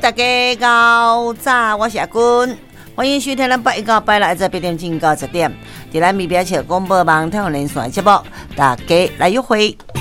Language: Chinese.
大家早早，我是阿君，欢迎收听咱8到8来在8点钟到10点，在咱咪表笑广播网太阳连线节目，大家来约会。